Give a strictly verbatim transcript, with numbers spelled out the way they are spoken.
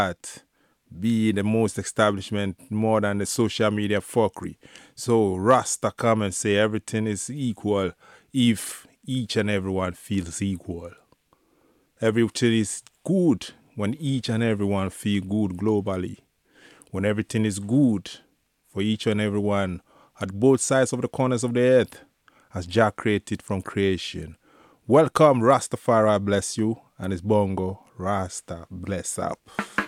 that be the most establishment more than the social media fuckery. So Rasta come and say everything is equal if each and everyone feels equal. Everything is good when each and everyone feel good globally. When everything is good for each and everyone at both sides of the corners of the earth, as Jah created from creation. Welcome, Rastafari bless you, and his bongo, Rasta bless up.